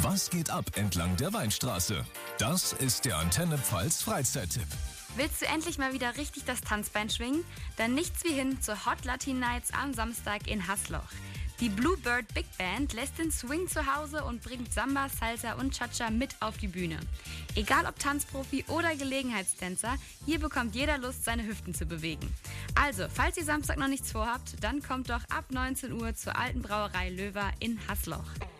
Was geht ab entlang der Weinstraße? Das ist der Antenne Pfalz Freizeittipp. Willst du endlich mal wieder richtig das Tanzbein schwingen? Dann nichts wie hin zur Hot Latin Nights am Samstag in Hasloch. Die Bluebird Big Band lässt den Swing zu Hause und bringt Samba, Salsa und Cha-Cha mit auf die Bühne. Egal ob Tanzprofi oder Gelegenheitstänzer, hier bekommt jeder Lust, seine Hüften zu bewegen. Also, falls ihr Samstag noch nichts vorhabt, dann kommt doch ab 19 Uhr zur Alten Brauerei Löwer in Hasloch.